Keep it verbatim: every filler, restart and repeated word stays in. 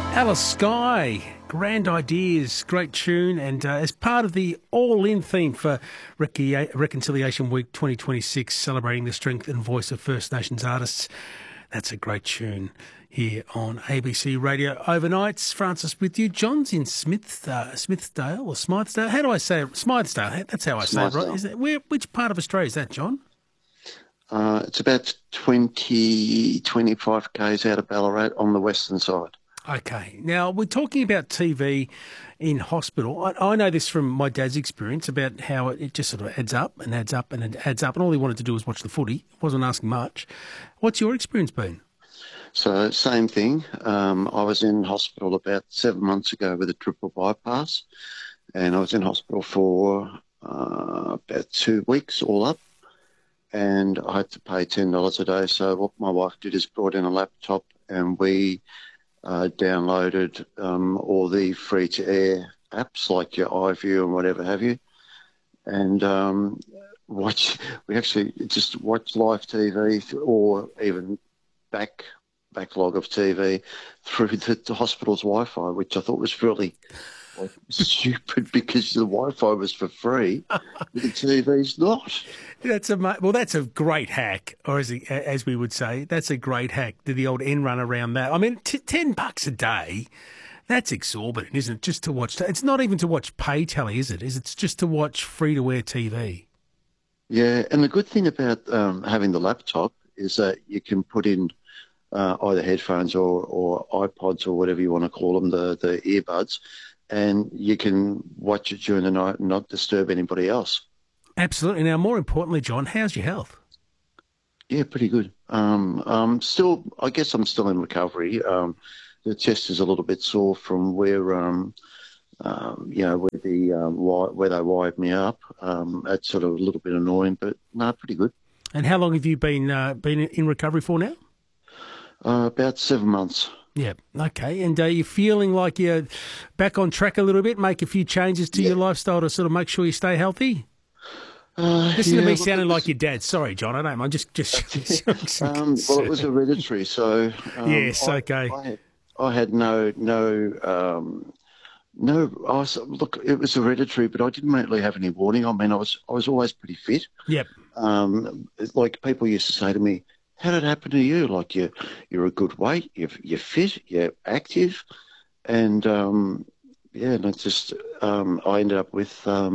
Alice Skye, Grand Ideas, great tune, and uh, as part of the all-in theme for Rec- Reconciliation Week twenty twenty-six, celebrating the strength and voice of First Nations artists. That's a great tune here on A B C Radio Overnights. Francis with you. John's in Smith, uh, Smithsdale or Smythesdale. How do I say it? Smythesdale. That's how I say it, right? Is that, where, which part of Australia is that, John? Uh, it's about twenty, twenty-five kays out of Ballarat on the western side. Okay. Now, we're talking about T V in hospital. I, I know this from my dad's experience about how it, it just sort of adds up and adds up and it adds up, and all he wanted to do was watch the footy. Wasn't asking much. What's your experience been? So, same thing. Um, I was in hospital about seven months ago with a triple bypass, and I was in hospital for uh, about two weeks all up, and I had to pay ten dollars a day. So what my wife did is brought in a laptop, and we Uh, downloaded um, all the free-to-air apps like your iView and whatever have you, and um, watch. We actually just watch live T V or even back backlog of T V through the, the hospital's Wi-Fi, which I thought was really like, stupid because the Wi-Fi was for free, but the T V's not. That's a well. That's a great hack, or as he, as we would say, that's a great hack. Did the old end run around that? I mean, t- ten bucks a day. That's exorbitant, isn't it? Just to watch. It's not even to watch pay telly, is it? Is it's just to watch free to air T V? Yeah, and the good thing about um, having the laptop is that you can put in uh, either headphones or, or iPods or whatever you want to call them, the the earbuds, and you can watch it during the night and not disturb anybody else. Absolutely. Now, more importantly, John, how's your health? Yeah, pretty good. Um, um, still, I guess I'm still in recovery. Um, the chest is a little bit sore from where, um, um, you know, where the um, wi- where they wired me up. Um, that's sort of a little bit annoying, but no, pretty good. And how long have you been uh, been in recovery for now? Uh, about seven months. Yeah. Okay. And are you feeling like you're back on track a little bit? Make a few changes to Yeah. your lifestyle to sort of make sure you stay healthy? Uh, Listen yeah, to me look, sounding it was- like your dad. Sorry, John. I don't. I'm just just. um, well, it was hereditary, so um, Yes, I, okay. I had, I had no no um, no. I was, look, it was hereditary, but I didn't really have any warning. I mean, I was I was always pretty fit. Yep. Um, like people used to say to me, "How did it happen to you? Like you you're a good weight, you're you're fit, you're active," and um, yeah, and it just um, I ended up with. Um,